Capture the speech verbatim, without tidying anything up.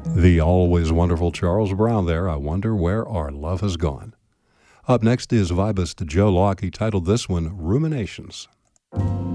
The always wonderful Charles Brown there. I wonder where our love has gone. Up next is vibist Joe Locke. He titled this one Ruminations.